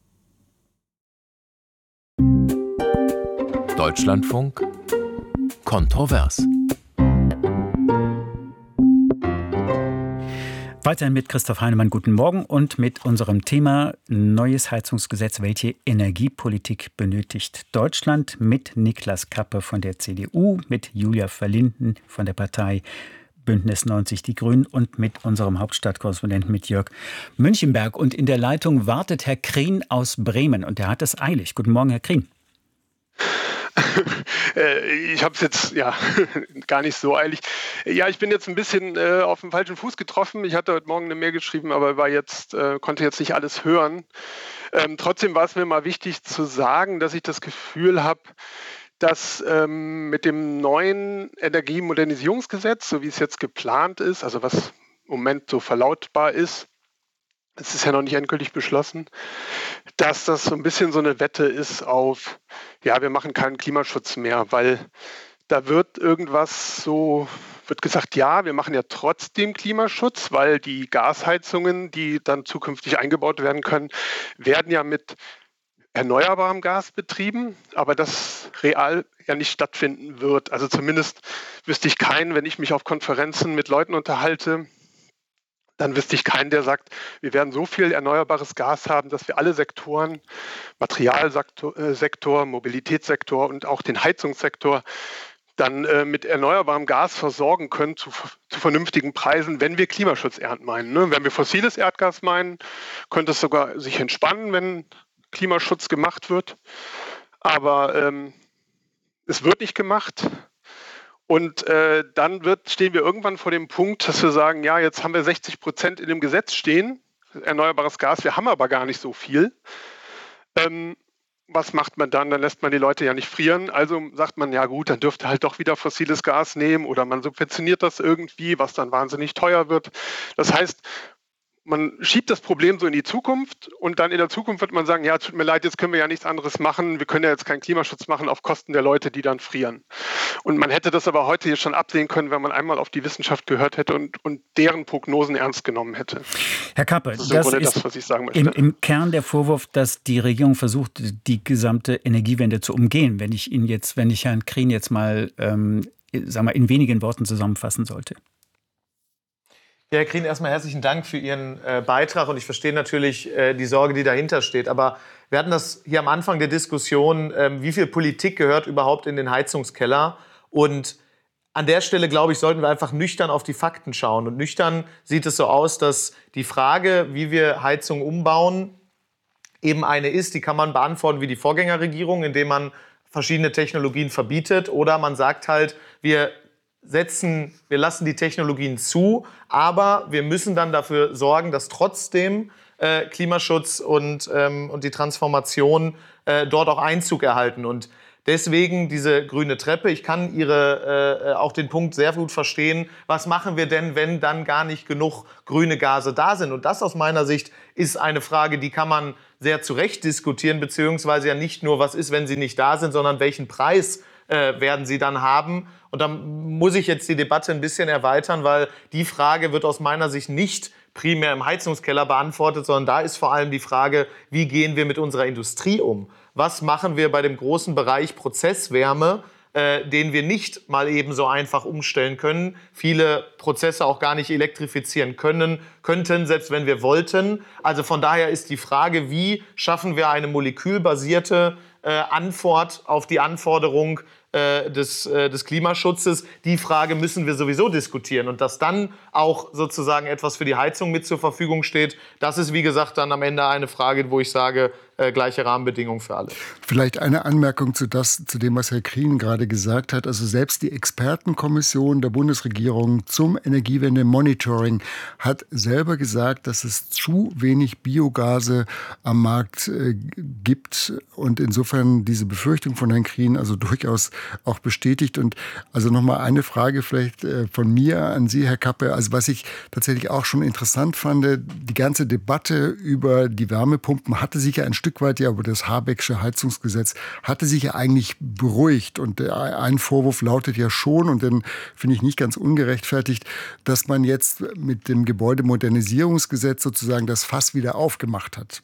Deutschlandfunk kontrovers. Weiterhin mit Christoph Heinemann, guten Morgen, und mit unserem Thema neues Heizungsgesetz, welche Energiepolitik benötigt Deutschland, mit Niklas Kappe von der CDU, mit Julia Verlinden von der Partei Bündnis 90 Die Grünen und mit unserem Hauptstadtkorrespondenten, mit Jörg Münchenberg. Und in der Leitung wartet Herr Krien aus Bremen und der hat es eilig. Guten Morgen, Herr Krien. Ich habe es jetzt gar nicht so eilig. Ja, ich bin jetzt ein bisschen auf dem falschen Fuß getroffen. Ich hatte heute Morgen eine Mail geschrieben, aber konnte jetzt nicht alles hören. Trotzdem war es mir mal wichtig zu sagen, dass ich das Gefühl habe, dass mit dem neuen Energiemodernisierungsgesetz, so wie es jetzt geplant ist, also was im Moment so verlautbar ist, es ist ja noch nicht endgültig beschlossen, dass das so ein bisschen so eine Wette ist auf, ja, wir machen keinen Klimaschutz mehr, weil da wird gesagt, ja, wir machen ja trotzdem Klimaschutz, weil die Gasheizungen, die dann zukünftig eingebaut werden können, werden ja mit erneuerbarem Gas betrieben, aber das real ja nicht stattfinden wird. Also zumindest wüsste ich keinen, wenn ich mich auf Konferenzen mit Leuten unterhalte, dann wüsste ich keinen, der sagt, wir werden so viel erneuerbares Gas haben, dass wir alle Sektoren, Materialsektor, Mobilitätssektor und auch den Heizungssektor dann mit erneuerbarem Gas versorgen können zu vernünftigen Preisen, wenn wir Klimaschutz meinen. Ne? Wenn wir fossiles Erdgas meinen, könnte es sogar sich entspannen, wenn Klimaschutz gemacht wird. Aber es wird nicht gemacht. Und dann stehen wir irgendwann vor dem Punkt, dass wir sagen, ja, jetzt haben wir 60% in dem Gesetz stehen, erneuerbares Gas, wir haben aber gar nicht so viel. Was macht man dann? Dann lässt man die Leute ja nicht frieren. Also sagt man, ja gut, dann dürft ihr halt doch wieder fossiles Gas nehmen oder man subventioniert das irgendwie, was dann wahnsinnig teuer wird. Das heißt, man schiebt das Problem so in die Zukunft und dann in der Zukunft wird man sagen, ja, tut mir leid, jetzt können wir ja nichts anderes machen. Wir können ja jetzt keinen Klimaschutz machen auf Kosten der Leute, die dann frieren. Und man hätte das aber heute hier schon absehen können, wenn man einmal auf die Wissenschaft gehört hätte und deren Prognosen ernst genommen hätte. Herr Kappe, das ist was ich sagen möchte. Im Kern der Vorwurf, dass die Regierung versucht, die gesamte Energiewende zu umgehen, wenn ich Herrn Krien jetzt mal, in wenigen Worten zusammenfassen sollte. Ja, Herr Krien, erstmal herzlichen Dank für Ihren Beitrag und ich verstehe natürlich die Sorge, die dahinter steht. Aber wir hatten das hier am Anfang der Diskussion, wie viel Politik gehört überhaupt in den Heizungskeller? Und an der Stelle, glaube ich, sollten wir einfach nüchtern auf die Fakten schauen. Und nüchtern sieht es so aus, dass die Frage, wie wir Heizungen umbauen, eben eine ist, die kann man beantworten wie die Vorgängerregierung, indem man verschiedene Technologien verbietet. Oder man sagt halt, wir lassen die Technologien zu, aber wir müssen dann dafür sorgen, dass trotzdem Klimaschutz und die Transformation dort auch Einzug erhalten. Und deswegen diese grüne Treppe. Ich kann auch den Punkt sehr gut verstehen. Was machen wir denn, wenn dann gar nicht genug grüne Gase da sind? Und das aus meiner Sicht ist eine Frage, die kann man sehr zu Recht diskutieren, beziehungsweise ja nicht nur, was ist, wenn sie nicht da sind, sondern welchen Preis werden sie dann haben. Und da muss ich jetzt die Debatte ein bisschen erweitern, weil die Frage wird aus meiner Sicht nicht primär im Heizungskeller beantwortet, sondern da ist vor allem die Frage, wie gehen wir mit unserer Industrie um? Was machen wir bei dem großen Bereich Prozesswärme, den wir nicht mal eben so einfach umstellen können, viele Prozesse auch gar nicht elektrifizieren könnten, selbst wenn wir wollten. Also von daher ist die Frage, wie schaffen wir eine molekülbasierte Antwort auf die Anforderung des Klimaschutzes. Die Frage müssen wir sowieso diskutieren. Und dass dann auch sozusagen etwas für die Heizung mit zur Verfügung steht, das ist, wie gesagt, dann am Ende eine Frage, wo ich sage, gleiche Rahmenbedingungen für alle. Vielleicht eine Anmerkung zu dem, was Herr Krien gerade gesagt hat. Also selbst die Expertenkommission der Bundesregierung zum Energiewende-Monitoring hat selber gesagt, dass es zu wenig Biogase am Markt gibt und insofern diese Befürchtung von Herrn Krien also durchaus auch bestätigt. Und also nochmal eine Frage vielleicht von mir an Sie, Herr Kappe. Also was ich tatsächlich auch schon interessant fand, die ganze Debatte über die Wärmepumpen hatte sich ja ein Stück weit über das Habecksche Heizungsgesetz hatte sich ja eigentlich beruhigt. Und ein Vorwurf lautet ja schon, und den finde ich nicht ganz ungerechtfertigt, dass man jetzt mit dem Gebäudemodernisierungsgesetz sozusagen das Fass wieder aufgemacht hat.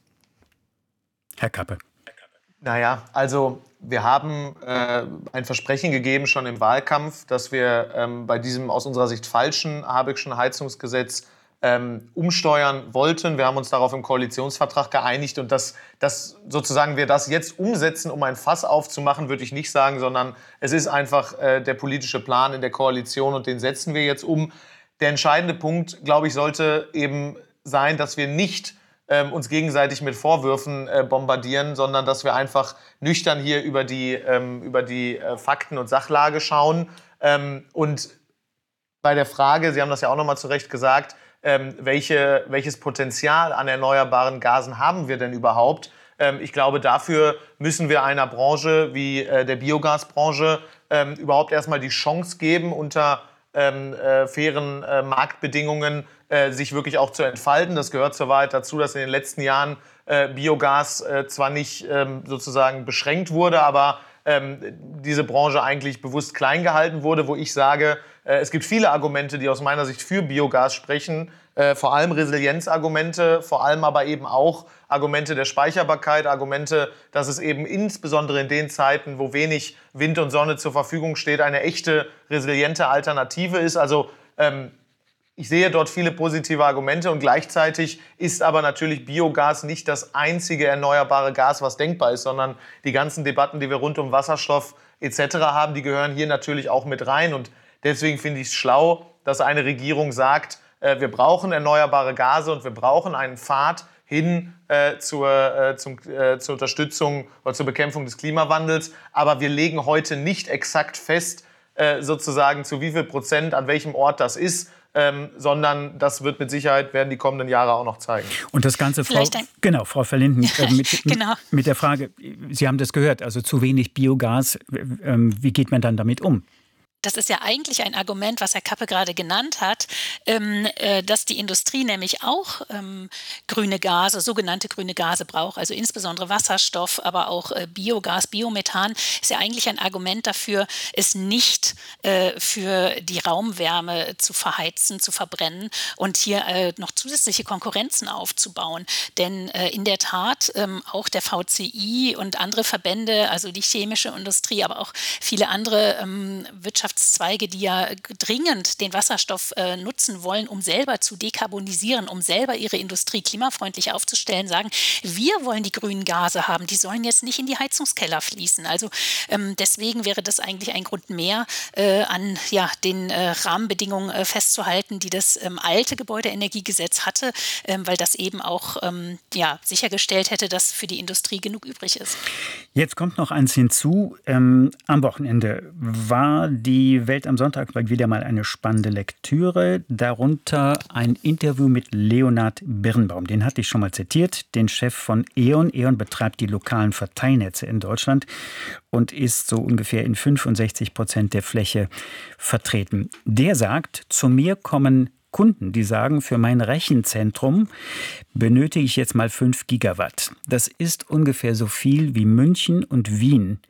Herr Kappe. Naja, also wir haben ein Versprechen gegeben schon im Wahlkampf, dass wir bei diesem aus unserer Sicht falschen Habeckschen Heizungsgesetz umsteuern wollten. Wir haben uns darauf im Koalitionsvertrag geeinigt und dass sozusagen wir das jetzt umsetzen, um ein Fass aufzumachen, würde ich nicht sagen, sondern es ist einfach der politische Plan in der Koalition und den setzen wir jetzt um. Der entscheidende Punkt, glaube ich, sollte eben sein, dass wir nicht uns gegenseitig mit Vorwürfen bombardieren, sondern dass wir einfach nüchtern hier über die Fakten und Sachlage schauen. Und bei der Frage, Sie haben das ja auch nochmal zu Recht gesagt, welches Potenzial an erneuerbaren Gasen haben wir denn überhaupt? Ich glaube, dafür müssen wir einer Branche wie der Biogasbranche überhaupt erstmal die Chance geben, unter fairen Marktbedingungen sich wirklich auch zu entfalten. Das gehört zur Wahrheit dazu, dass in den letzten Jahren Biogas zwar nicht sozusagen beschränkt wurde, aber diese Branche eigentlich bewusst klein gehalten wurde, wo ich sage, es gibt viele Argumente, die aus meiner Sicht für Biogas sprechen, vor allem Resilienzargumente, vor allem aber eben auch Argumente der Speicherbarkeit, Argumente, dass es eben insbesondere in den Zeiten, wo wenig Wind und Sonne zur Verfügung steht, eine echte, resiliente Alternative ist. Also ich sehe dort viele positive Argumente und gleichzeitig ist aber natürlich Biogas nicht das einzige erneuerbare Gas, was denkbar ist, sondern die ganzen Debatten, die wir rund um Wasserstoff etc. haben, die gehören hier natürlich auch mit rein. Und deswegen finde ich es schlau, dass eine Regierung sagt, wir brauchen erneuerbare Gase und wir brauchen einen Pfad hin zur Unterstützung oder zur Bekämpfung des Klimawandels. Aber wir legen heute nicht exakt fest, sozusagen zu wie viel Prozent, an welchem Ort das ist, sondern das wird mit Sicherheit, werden die kommenden Jahre auch noch zeigen. Und das Ganze, Frau Verlinden, mit der Frage, Sie haben das gehört, also zu wenig Biogas, wie geht man dann damit um? Das ist ja eigentlich ein Argument, was Herr Kappe gerade genannt hat, dass die Industrie nämlich auch grüne Gase, sogenannte grüne Gase braucht, also insbesondere Wasserstoff, aber auch Biogas, Biomethan, ist ja eigentlich ein Argument dafür, es nicht für die Raumwärme zu verheizen, zu verbrennen und hier noch zusätzliche Konkurrenzen aufzubauen. Denn in der Tat auch der VCI und andere Verbände, also die chemische Industrie, aber auch viele andere Wirtschaftszweige, die ja dringend den Wasserstoff nutzen wollen, um selber zu dekarbonisieren, um selber ihre Industrie klimafreundlich aufzustellen, sagen, wir wollen die grünen Gase haben, die sollen jetzt nicht in die Heizungskeller fließen. Also deswegen wäre das eigentlich ein Grund mehr, an den Rahmenbedingungen festzuhalten, die das alte Gebäudeenergiegesetz hatte, weil das eben auch sichergestellt hätte, dass für die Industrie genug übrig ist. Jetzt kommt noch eins hinzu. Am Wochenende war die Die Welt am Sonntag war wieder mal eine spannende Lektüre, darunter ein Interview mit Leonhard Birnbaum. Den hatte ich schon mal zitiert, den Chef von E.ON. E.ON betreibt die lokalen Verteilnetze in Deutschland und ist so ungefähr in 65% der Fläche vertreten. Der sagt, zu mir kommen Kunden, die sagen, für mein Rechenzentrum benötige ich jetzt mal 5 Gigawatt. Das ist ungefähr so viel, wie München und Wien